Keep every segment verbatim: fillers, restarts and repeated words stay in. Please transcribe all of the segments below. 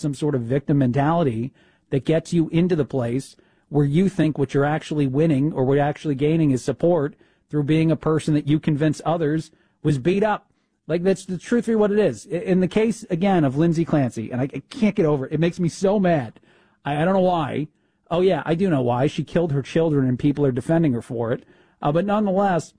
some sort of victim mentality that gets you into the place where you think what you're actually winning or what you're actually gaining is support through being a person that you convince others was beat up. Like, that's the truth of what it is. In the case, again, of Lindsay Clancy, and I can't get over it. It makes me so mad. I, I don't know why. Oh, yeah, I do know why. She killed her children, and people are defending her for it. Uh, but nonetheless,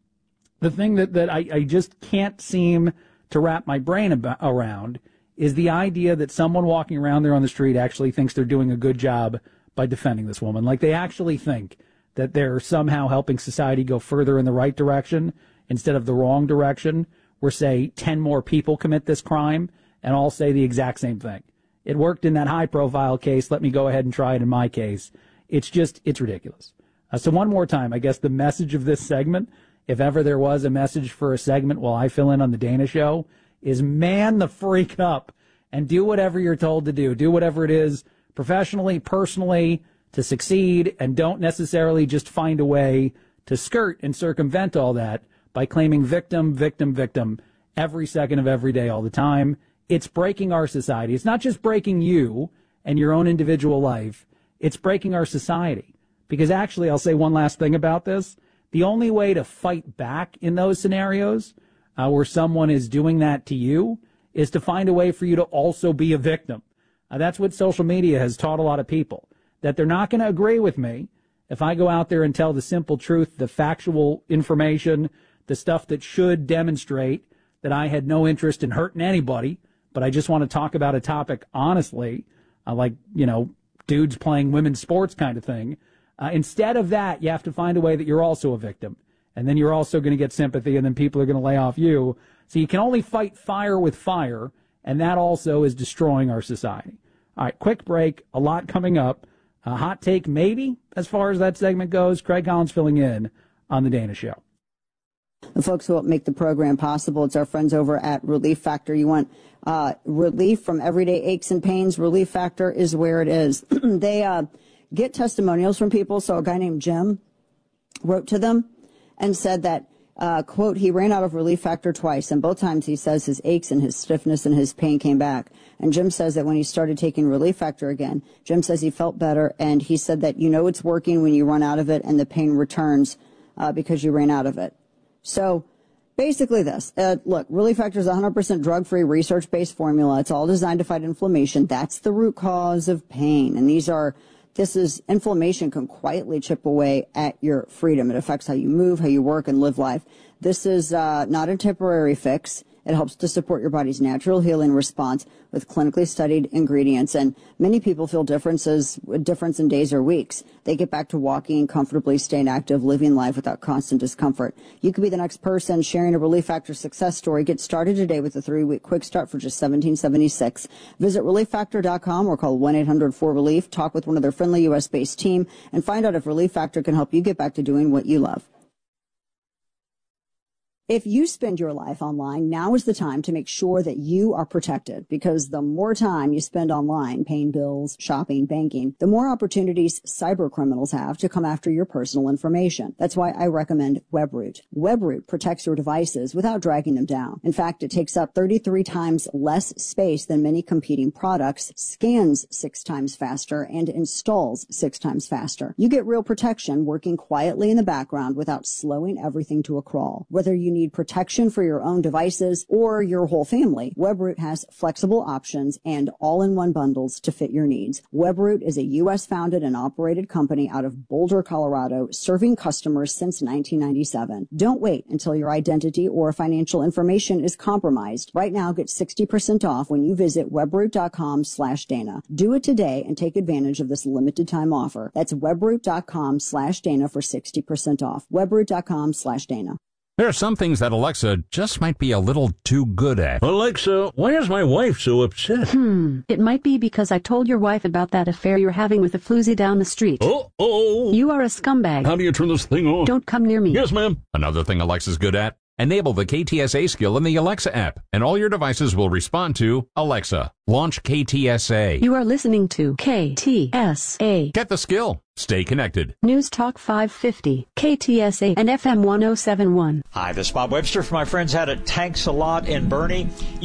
the thing that, that I, I just can't seem to wrap my brain about, around is the idea that someone walking around there on the street actually thinks they're doing a good job by defending this woman. Like, they actually think that they're somehow helping society go further in the right direction instead of the wrong direction, where, say, ten more people commit this crime and all say the exact same thing. It worked in that high-profile case. Let me go ahead and try it in my case. It's just, it's ridiculous. Uh, so one more time, I guess the message of this segment, if ever there was a message for a segment while I fill in on the Dana Show, is man the freak up and do whatever you're told to do. Do whatever it is professionally, personally, to succeed, and don't necessarily just find a way to skirt and circumvent all that by claiming victim, victim, victim every second of every day all the time. It's breaking our society. It's not just breaking you and your own individual life. It's breaking our society. Because actually, I'll say one last thing about this. The only way to fight back in those scenarios uh, where someone is doing that to you is to find a way for you to also be a victim. Uh, that's what social media has taught a lot of people, that they're not going to agree with me if I go out there and tell the simple truth, the factual information, the stuff that should demonstrate that I had no interest in hurting anybody, but I just want to talk about a topic honestly, uh, like, you know, dudes playing women's sports kind of thing. Uh, instead of that, you have to find a way that you're also a victim. And then you're also going to get sympathy, and then people are going to lay off you. So you can only fight fire with fire, and that also is destroying our society. All right, quick break. A lot coming up. A hot take, maybe, as far as that segment goes. Craig Collins filling in on The Dana Show. The folks who help make the program possible, it's our friends over at Relief Factor. You want uh, relief from everyday aches and pains? Relief Factor is where it is. They uh, get testimonials from people. So a guy named Jim wrote to them and said that, uh, quote, he ran out of Relief Factor twice, and both times he says his aches and his stiffness and his pain came back. And Jim says that when he started taking Relief Factor again, Jim says he felt better, and he said that you know it's working when you run out of it and the pain returns uh, because you ran out of it. So basically this, uh, look, Relief Factor is a one hundred percent drug-free, research-based formula. It's all designed to fight inflammation. That's the root cause of pain. And these are, this is, inflammation can quietly chip away at your freedom. It affects how you move, how you work, and live life. This is uh, not a temporary fix. It helps to support your body's natural healing response with clinically studied ingredients. And many people feel differences, difference in days or weeks. They get back to walking comfortably, staying active, living life without constant discomfort. You could be the next person sharing a Relief Factor success story. Get started today with a three-week quick start for just seventeen seventy-six. Visit relief factor dot com or call one eight hundred four relief. Talk with one of their friendly U S-based team and find out if Relief Factor can help you get back to doing what you love. If you spend your life online, now is the time to make sure that you are protected, because the more time you spend online paying bills, shopping, banking, the more opportunities cyber criminals have to come after your personal information. That's why I recommend WebRoot. WebRoot protects your devices without dragging them down. In fact, it takes up thirty-three times less space than many competing products, scans six times faster, and installs six times faster. You get real protection working quietly in the background without slowing everything to a crawl. Whether you need protection for your own devices or your whole family, WebRoot has flexible options and all-in-one bundles to fit your needs. WebRoot is a U S-founded and operated company out of Boulder, Colorado, serving customers since nineteen ninety-seven. Don't wait until your identity or financial information is compromised. Right now, get sixty percent off when you visit webroot dot com slash Dana. Do it today and take advantage of this limited time offer. That's webroot dot com slash Dana for sixty percent off. webroot dot com slash Dana. There are some things that Alexa just might be a little too good at. Alexa, why is my wife so upset? Hmm, it might be because I told your wife about that affair you're having with the floozy down the street. Uh-oh. You are a scumbag. How do you turn this thing on? Don't come near me. Yes, ma'am. Another thing Alexa's good at? Enable the K T S A skill in the Alexa app, and all your devices will respond to Alexa. Launch K T S A. You are listening to K T S A. Get the skill. Stay connected. News Talk five fifty, K T S A and F M one oh seven point one. Hi, this is Bob Webster from my friends out at Tanks A Lot in Bernie. You know,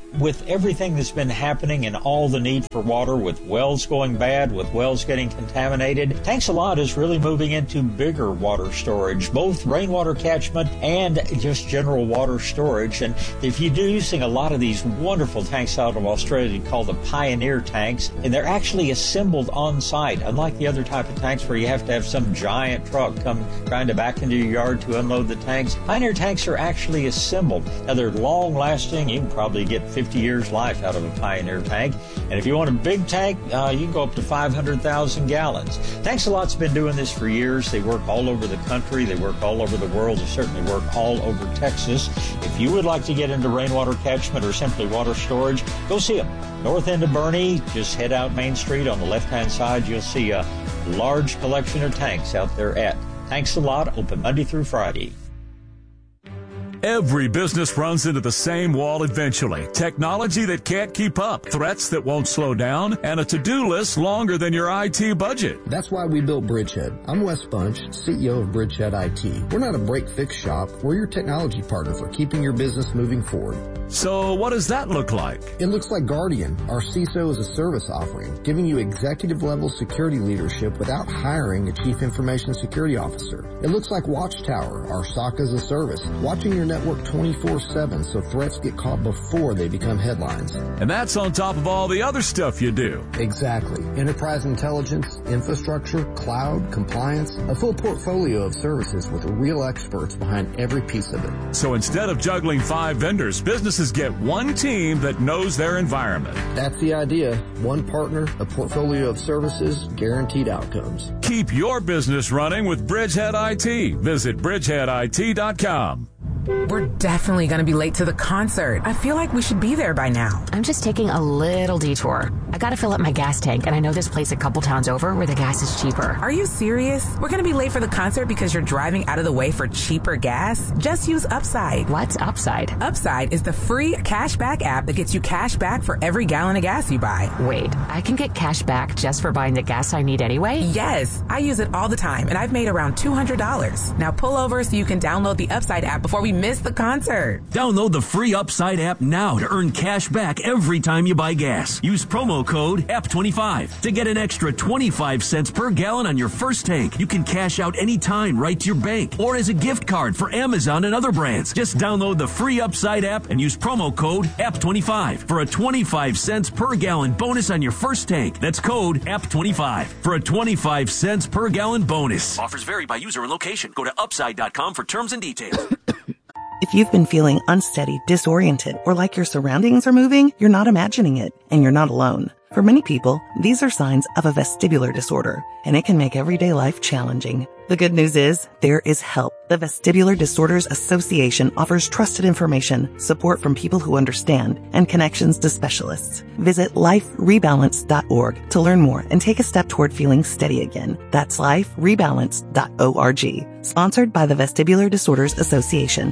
with everything that's been happening and all the need for water, with wells going bad, with wells getting contaminated, Tanks a Lot is really moving into bigger water storage, both rainwater catchment and just general water storage. And if you're using a lot of these wonderful tanks out of Australia called the Pioneer tanks, and they're actually assembled on site, unlike the other type of tanks where you have to have some giant truck come trying to back into your yard to unload the tanks. Pioneer tanks are actually assembled. Now, they're long lasting. You can probably get fifty years life out of a Pioneer tank. And if you want a big tank, uh, you can go up to five hundred thousand gallons. Tanks a Lot's been doing this for years. They work all over the country. They work all over the world. They certainly work all over Texas. If you would like to get into rainwater catchment or simply water storage, go see them. North end of Bernie, just head out Main Street. On the left-hand side, you'll see a large collection of tanks out there at Tanks a Lot, open Monday through Friday. Every business runs into the same wall eventually. Technology that can't keep up, threats that won't slow down, and a to-do list longer than your I T budget. That's why we built Bridgehead. I'm Wes Bunch, C E O of Bridgehead I T. We're not a break-fix shop. We're your technology partner for keeping your business moving forward. So what does that look like? It looks like Guardian, our C I S O as a service offering, giving you executive-level security leadership without hiring a chief information security officer. It looks like Watchtower, our S O C as a service, watching your network twenty-four seven so threats get caught before they become headlines. And that's on top of all the other stuff you do. Exactly. Enterprise intelligence, infrastructure, cloud, compliance, a full portfolio of services with real experts behind every piece of it. So instead of juggling five vendors, businesses get one team that knows their environment. That's the idea. One partner, a portfolio of services, guaranteed outcomes. Keep your business running with Bridgehead I T. Visit bridgehead I T dot com. We're definitely going to be late to the concert. I feel like we should be there by now. I'm just taking a little detour. I got to fill up my gas tank, and I know this place a couple towns over where the gas is cheaper. Are you serious? We're going to be late for the concert because you're driving out of the way for cheaper gas? Just use Upside. What's Upside? Upside is the free cashback app that gets you cash back for every gallon of gas you buy. Wait, I can get cash back just for buying the gas I need anyway? Yes, I use it all the time, and I've made around two hundred dollars. Now pull over so you can download the Upside app before we miss the concert. Download the free Upside app now to earn cash back every time you buy gas. Use promo code E P twenty-five to get an extra twenty-five cents per gallon on your first tank. You can cash out anytime right to your bank or as a gift card for Amazon and other brands. Just download the free Upside app and use promo code E P twenty-five for a twenty-five cents per gallon bonus on your first tank. That's code E P twenty-five for a twenty-five cents per gallon bonus. Offers vary by user and location. Go to upside dot com for terms and details. If you've been feeling unsteady, disoriented, or like your surroundings are moving, you're not imagining it, and you're not alone. For many people, these are signs of a vestibular disorder, and it can make everyday life challenging. The good news is, there is help. The Vestibular Disorders Association offers trusted information, support from people who understand, and connections to specialists. Visit life rebalance dot org to learn more and take a step toward feeling steady again. That's life rebalance dot org. Sponsored by the Vestibular Disorders Association.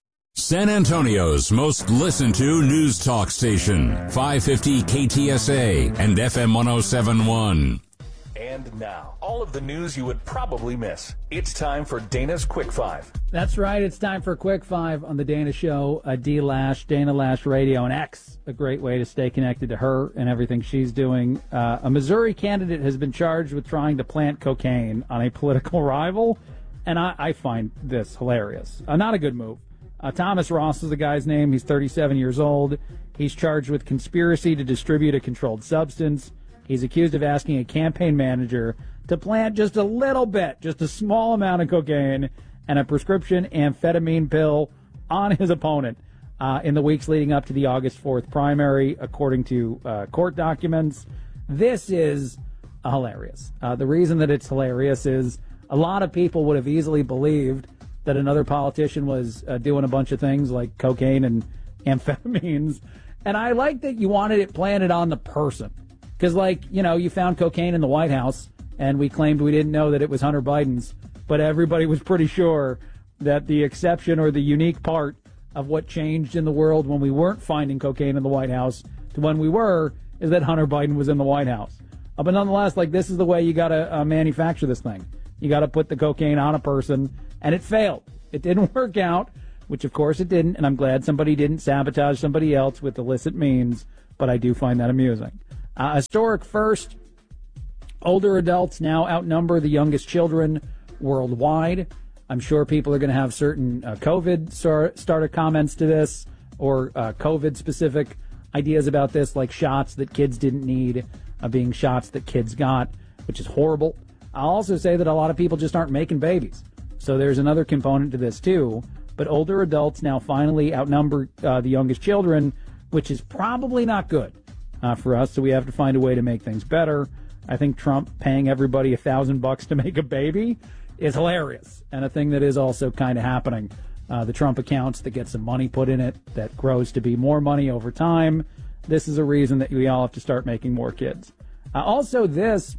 San Antonio's most listened to news talk station, five fifty K T S A and F M one oh seven point one. And now, all of the news you would probably miss. It's time for Dana's Quick Five. That's right. It's time for Quick Five on the Dana Show. Uh, D Lash, Dana Lash Radio, and X. A great way to stay connected to her and everything she's doing. Uh, a Missouri candidate has been charged with trying to plant cocaine on a political rival, and I, I find this hilarious. Uh, not a good move. Uh, Thomas Ross is the guy's name. He's thirty-seven years old. He's charged with conspiracy to distribute a controlled substance. He's accused of asking a campaign manager to plant just a little bit, just a small amount of cocaine and a prescription amphetamine pill on his opponent uh, in the weeks leading up to the August fourth primary, according to uh, court documents. This is uh, hilarious. Uh, the reason that it's hilarious is a lot of people would have easily believed that another politician was uh, doing a bunch of things like cocaine and amphetamines. And I like that you wanted it planted on the person. Because, like, you know, you found cocaine in the White House, and we claimed we didn't know that it was Hunter Biden's, but everybody was pretty sure that the exception or the unique part of what changed in the world when we weren't finding cocaine in the White House to when we were is that Hunter Biden was in the White House. Uh, but nonetheless, like, this is the way you got to uh, manufacture this thing. You got to put the cocaine on a person, and it failed. It didn't work out which of course it didn't, and I'm glad somebody didn't sabotage somebody else with illicit means, but I do find that amusing. Uh, historic first, older adults now outnumber the youngest children worldwide. I'm sure people are going to have certain uh, COVID star- starter comments to this, or uh, COVID-specific ideas about this, like shots that kids didn't need uh, being shots that kids got, which is horrible. I'll also say that a lot of people just aren't making babies. So there's another component to this, too. But older adults now finally outnumber uh, the youngest children, which is probably not good uh, for us, so we have to find a way to make things better. I think Trump paying everybody a thousand bucks to make a baby is hilarious, and a thing that is also kind of happening. Uh, the Trump accounts that get some money put in it that grows to be more money over time. This is a reason that we all have to start making more kids. Uh, also, this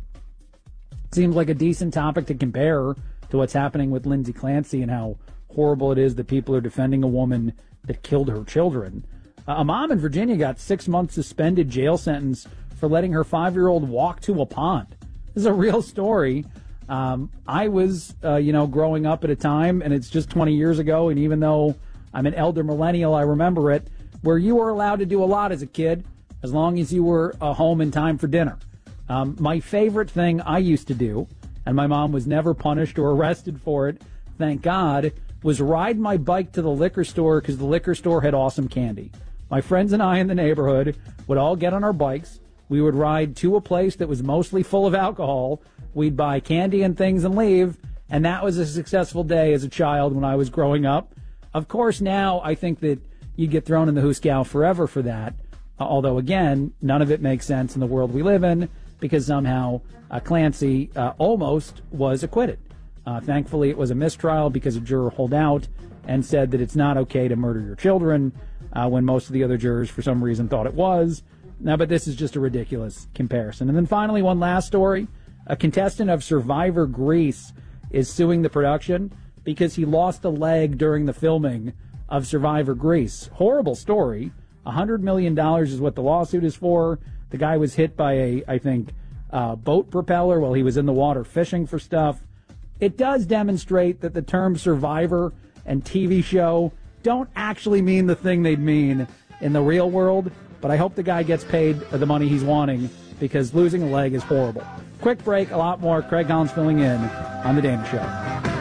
seems like a decent topic to compare to what's happening with Lindsay Clancy and how horrible it is that people are defending a woman that killed her children. Uh, a mom in Virginia got six months suspended jail sentence for letting her five-year-old walk to a pond. This is a real story. Um, I was, uh, you know, growing up at a time, and it's just twenty years ago, and even though I'm an elder millennial, I remember it, where you were allowed to do a lot as a kid, as long as you were uh, home in time for dinner. Um, my favorite thing I used to do, and my mom was never punished or arrested for it, thank God, was ride my bike to the liquor store because the liquor store had awesome candy. My friends and I in the neighborhood would all get on our bikes. We would ride to a place that was mostly full of alcohol. We'd buy candy and things and leave, and that was a successful day as a child when I was growing up. Of course, now I think that you'd get thrown in the hoosegow forever for that, uh, although, again, none of it makes sense in the world we live in because somehow uh, Clancy uh, almost was acquitted. Uh, thankfully, it was a mistrial because a juror held out and said that it's not okay to murder your children uh, when most of the other jurors, for some reason, thought it was. Now, but this is just a ridiculous comparison. And then finally, one last story. A contestant of Survivor Greece is suing the production because he lost a leg during the filming of Survivor Greece. Horrible story. one hundred million dollars is what the lawsuit is for. The guy was hit by a, I think, uh, boat propeller while he was in the water fishing for stuff. It does demonstrate that the term survivor and T V show don't actually mean the thing they'd mean in the real world, but I hope the guy gets paid the money he's wanting because losing a leg is horrible. Quick break, a lot more. Craig Collins filling in on The Dana Show.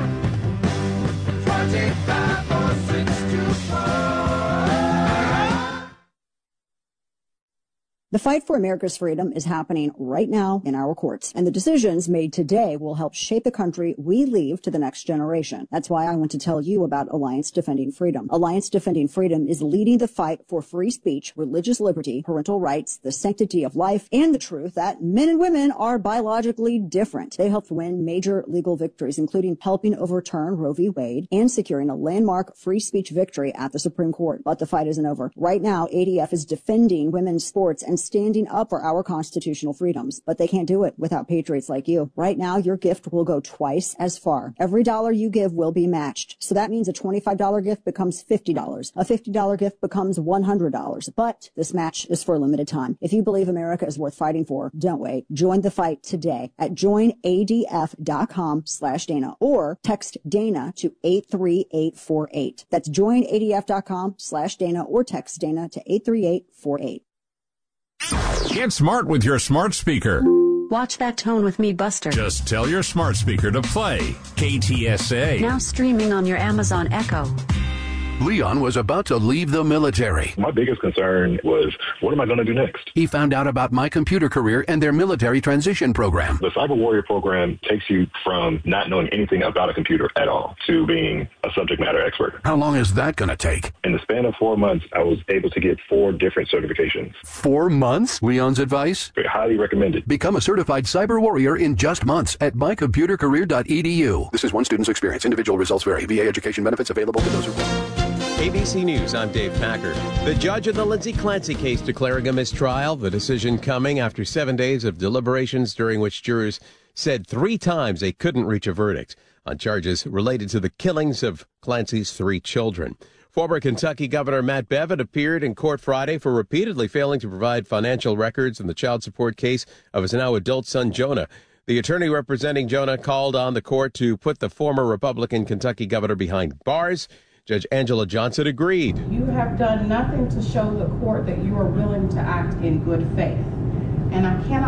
The fight for America's freedom is happening right now in our courts, and the decisions made today will help shape the country we leave to the next generation. That's why I want to tell you about Alliance Defending Freedom. Alliance Defending Freedom is leading the fight for free speech, religious liberty, parental rights, the sanctity of life, and the truth that men and women are biologically different. They helped win major legal victories, including helping overturn Roe v. Wade and securing a landmark free speech victory at the Supreme Court. But the fight isn't over. Right now, A D F is defending women's sports and standing up for our constitutional freedoms, but they can't do it without patriots like you. Right now, your gift will go twice as far. Every dollar you give will be matched. So that means a twenty-five dollars gift becomes fifty dollars. A fifty dollars gift becomes one hundred dollars. But this match is for a limited time. If you believe America is worth fighting for, don't wait. Join the fight today at join A D F dot com slash Dana or text Dana to eight three eight four eight. That's join A D F dot com slash Dana or text Dana to eight three eight four eight. Get smart with your smart speaker. Watch That Tone with me, Buster. Just tell your smart speaker to play K T S A. Now streaming on your Amazon Echo. Leon was about to leave the military. My biggest concern was, what am I going to do next? He found out about My Computer Career and their military transition program. The Cyber Warrior program takes you from not knowing anything about a computer at all to being a subject matter expert. How long is that going to take? In the span of four months, I was able to get four different certifications. Four months? Leon's advice? Highly recommended. Become a certified cyber warrior in just months at my computer career dot e d u. This is one student's experience. Individual results vary. V A education benefits available to those who qualify. A B C News, I'm Dave Packer. The judge in the Lindsay Clancy case declaring a mistrial. The decision coming after seven days of deliberations during which jurors said three times they couldn't reach a verdict on charges related to the killings of Clancy's three children. Former Kentucky Governor Matt Bevin appeared in court Friday for repeatedly failing to provide financial records in the child support case of his now adult son, Jonah. The attorney representing Jonah called on the court to put the former Republican Kentucky governor behind bars. Judge Angela Johnson agreed. You have done nothing to show the court that you are willing to act in good faith. And I cannot